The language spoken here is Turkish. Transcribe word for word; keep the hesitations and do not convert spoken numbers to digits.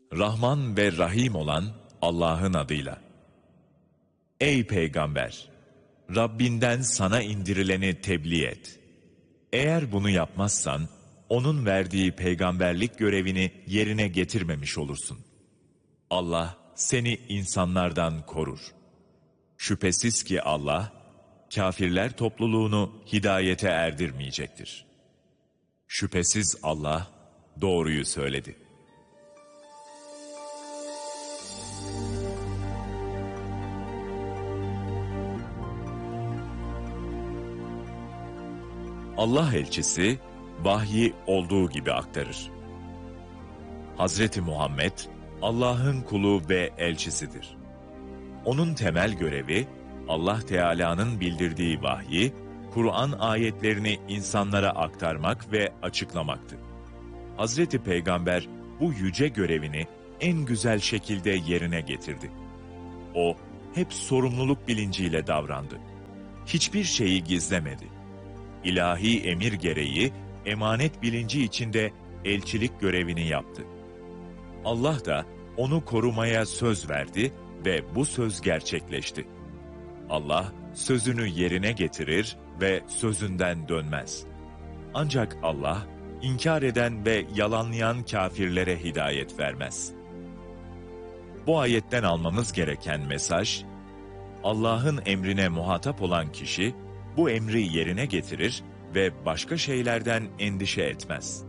Rahman ve Rahim olan Allah'ın adıyla. Ey Peygamber! Rabbinden sana indirileni tebliğ et. Eğer bunu yapmazsan, onun verdiği peygamberlik görevini yerine getirmemiş olursun. Allah seni insanlardan korur. Şüphesiz ki Allah, kafirler topluluğunu hidayete erdirmeyecektir. Şüphesiz Allah doğruyu söyledi. Allah elçisi, vahyi olduğu gibi aktarır. Hazreti Muhammed, Allah'ın kulu ve elçisidir. Onun temel görevi, Allah Teala'nın bildirdiği vahyi, Kur'an ayetlerini insanlara aktarmak ve açıklamaktır. Hazreti Peygamber, bu yüce görevini en güzel şekilde yerine getirdi. O, hep sorumluluk bilinciyle davrandı. Hiçbir şeyi gizlemedi. İlahi emir gereği, emanet bilinci içinde elçilik görevini yaptı. Allah da onu korumaya söz verdi ve bu söz gerçekleşti. Allah sözünü yerine getirir ve sözünden dönmez. Ancak Allah, inkar eden ve yalanlayan kafirlere hidayet vermez. Bu ayetten almamız gereken mesaj, Allah'ın emrine muhatap olan kişi, bu emri yerine getirir ve başka şeylerden endişe etmez.